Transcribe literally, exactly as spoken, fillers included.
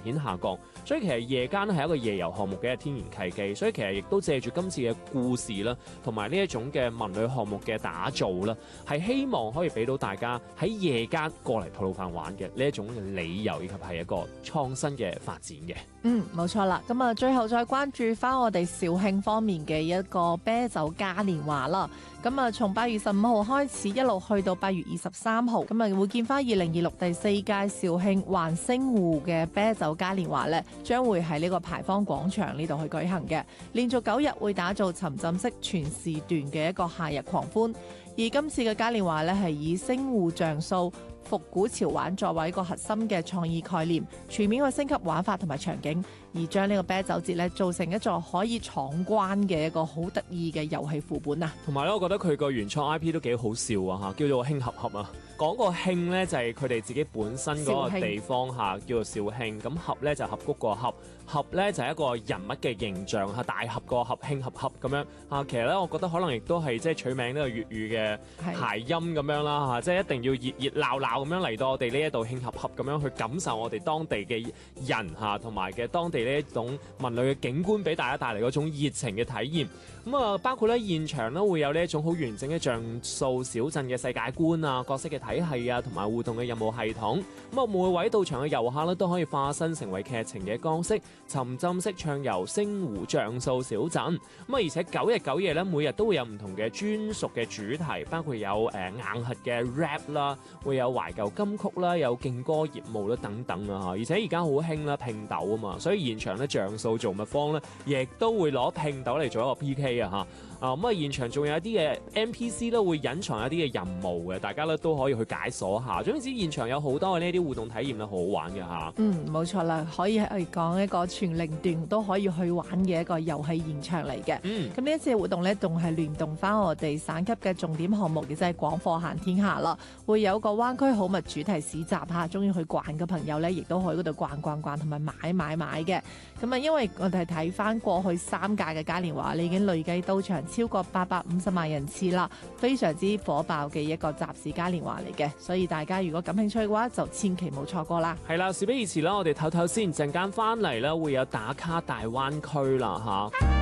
顯下降。所以其實夜間係一個夜遊項目嘅天然契機，所以其實亦都借住今次嘅故事啦，同埋呢一種嘅文旅項目嘅打造啦，係希望可以俾到大家喺夜間過嚟吐魯番玩嘅呢一種理由，以及係一個創新嘅發展嘅。 嗯，冇錯啦。咁啊，最後再關注翻我哋肇慶方面嘅一個啤酒嘉年華啦。咁啊，從八月十五號開始，一路去到八月二十三號，咁啊會見翻二零二六第四屆肇慶環星湖嘅啤酒嘉年華呢，將會喺呢個牌坊廣場呢度去舉行嘅，連續九日會打造沉浸式全時段嘅一個夏日狂歡。而今次嘅嘉年華呢，係以星湖像素復古潮玩作為一個核心嘅創意概念，全面去升級玩法同埋場景，而將呢個啤酒節咧做成一座可以闖關嘅一個好得意嘅遊戲副本啊！ 同埋咧，我覺得佢個原創 I P 都幾好笑啊嚇，叫做興合合啊。講個興咧就係佢哋自己本身嗰個地方嚇，叫做肇慶。咁合咧就合谷個合，合咧就係一個人物嘅形象嚇，大合個合，興合合咁樣嚇。其實咧，我覺得可能亦都係即係取名呢個粵語嘅諧音咁樣啦嚇，即係一定要熱熱鬧鬧咁樣嚟到我哋呢一度興合合咁樣去感受我哋當地嘅人嚇，同埋嘅當地呢一種文旅嘅景觀，俾大家帶嚟嗰種熱情嘅體驗。咁啊，包括咧現場咧會有呢一種好完整嘅像素小鎮嘅世界觀啊、角色嘅體系啊，同埋互動嘅任務系統。咁啊，每位到場嘅遊客咧都可以化身成為劇情嘅角色，沉浸式暢遊星湖像素小鎮。咁啊，而且九日九夜咧，每日都會有唔同嘅專屬嘅主題，包括有誒硬核嘅 rap 啦，會有懷舊金曲啦，有勁歌熱舞啦等等啊嚇。而且而家好興啦拼斗啊嘛，所以現場咧像素造物方咧，亦都會攞拼斗嚟做一個 P K 啊嚇。啊咁啊，現場仲有一啲嘅 N P C 咧會隱藏一啲嘅任務嘅，大家咧都可以去解鎖下。總之現場有好多嘅呢啲互動體驗咧，好好玩嘅嚇。 嗯，冇錯啦，可以係講一個全齡段都可以去玩嘅一個遊戲現場嚟嘅。嗯，咁呢一次嘅活動咧，仲係聯動翻我哋省級嘅重點項目，亦即係廣貨行天下啦。會有個灣區好物主題市集嚇，中意去逛嘅朋友咧，亦都可以嗰度逛逛逛同埋買買買嘅。咁啊，因為我哋係睇翻過去三屆嘅嘉年華，你已經累計到場超過八百五十萬人次啦，非常之火爆嘅一個集市嘉年華嚟嘅，所以大家如果感興趣嘅話，就千祈冇錯過啦。 係啦，事不宜遲啦，我哋唞唞先，陣間翻嚟啦，會有打卡大灣區啦嚇。